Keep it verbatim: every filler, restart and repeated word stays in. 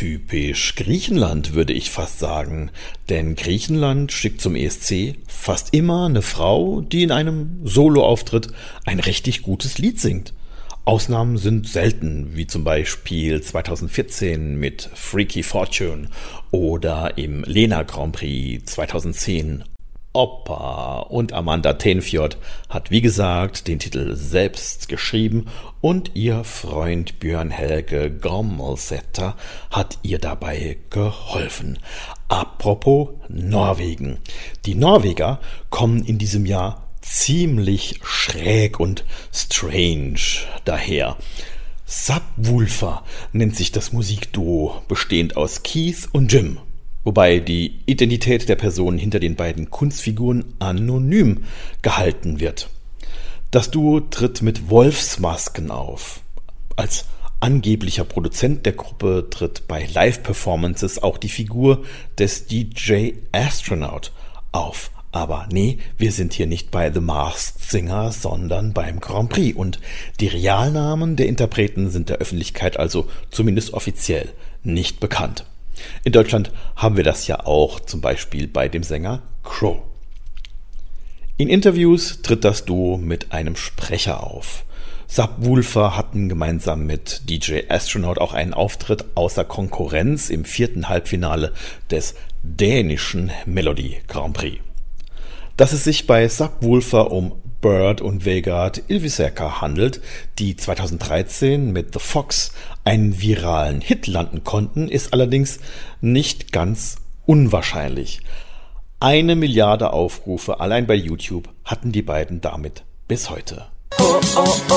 Typisch Griechenland, würde ich fast sagen. Denn Griechenland schickt zum E S C fast immer eine Frau, die in einem Soloauftritt ein richtig gutes Lied singt. Ausnahmen sind selten, wie zum Beispiel zweitausendvierzehn mit Freaky Fortune oder im Lena Grand Prix zweitausendzehn. Opa und Amanda Tenfjord hat wie gesagt den Titel selbst geschrieben und ihr Freund Björn Helge Grommelsetter hat ihr dabei geholfen. Apropos Norwegen. Die Norweger kommen in diesem Jahr ziemlich schräg und strange daher. Subwoolfer nennt sich das Musikduo, bestehend aus Keith und Jim. Wobei die Identität der Personen hinter den beiden Kunstfiguren anonym gehalten wird. Das Duo tritt mit Wolfsmasken auf. Als angeblicher Produzent der Gruppe tritt bei Live-Performances auch die Figur des D J Astronaut auf. Aber nee, wir sind hier nicht bei The Masked Singer, sondern beim Grand Prix. Und die Realnamen der Interpreten sind der Öffentlichkeit also zumindest offiziell nicht bekannt. In Deutschland haben wir das ja auch, zum Beispiel bei dem Sänger Crow. In Interviews tritt das Duo mit einem Sprecher auf. Subwoolfer hatten gemeinsam mit D J Astronaut auch einen Auftritt außer Konkurrenz im vierten Halbfinale des dänischen Melody Grand Prix. Dass es sich bei Subwoolfer um Bird und Vegard Ylvisæter handelt, die zweitausenddreizehn mit The Fox einen viralen Hit landen konnten, ist allerdings nicht ganz unwahrscheinlich. Eine Milliarde Aufrufe allein bei YouTube hatten die beiden damit bis heute. Oh, oh, oh.